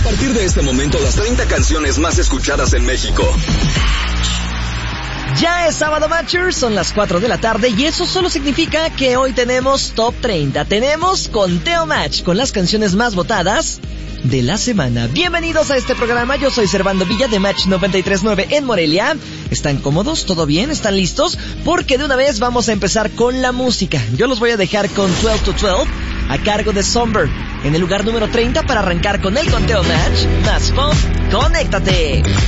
partir de este momento, las 30 canciones más escuchadas en México. Ya es sábado, Matchers, son las 4 de la tarde y eso solo significa que hoy tenemos Top 30. Tenemos Conteo Match con las canciones más votadas de la semana. Bienvenidos a este programa, yo soy Servando Villa de Match 93.9 en Morelia. ¿Están cómodos? ¿Todo bien? ¿Están listos? Porque de una vez vamos a empezar con la música. Yo los voy a dejar con 12 to 12 a cargo de Somber en el lugar número 30 para arrancar con el Conteo Match más pop. ¡Conéctate!